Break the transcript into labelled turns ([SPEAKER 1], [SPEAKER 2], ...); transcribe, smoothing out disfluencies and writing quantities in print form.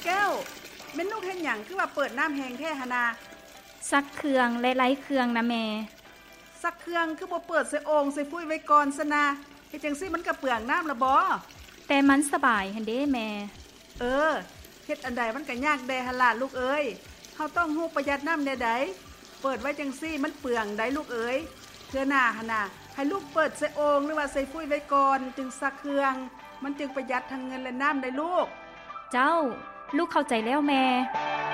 [SPEAKER 1] แก้วแม่นลูกเฮ็ดหยังคือว่าเปิดน้ำแห้งแท้หนนา
[SPEAKER 2] ซักเครื่องและไร้เครื่องนะแม่
[SPEAKER 1] ซักเครื่องคือบ่เปิดใส่โอ่งใส่ฟุ้ยไว้ก่อนซะนะเฮ็ดจังซี่มันก็เปลืองน้ำละบ่
[SPEAKER 2] แต่มันสบายหั่นเด้แม่
[SPEAKER 1] เฮ็ดอันใดมันก็ยากแดหั่นล่ะลูกเอ้ยเฮาต้องฮู้ประหยัดน้ำแน่ใดเปิดไว้จังซี่มันเปลืองได้ลูกเอ้ยเทื่อหน้าหั่นน่ะให้ลูกเปิดใส่โอ่งหรือว่าใส่ฟุ้ยไว้ก่อนจึงซักเครื่องมันจึงประหยัดทั้งเงินและน้ำได้ลูก
[SPEAKER 2] เจ้าลูกเข้าใจแล้วแม่